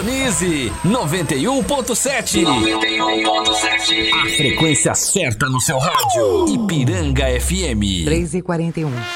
Sintonize 91.7. 91.7. A frequência certa no seu rádio. Ipiranga FM. 3h41.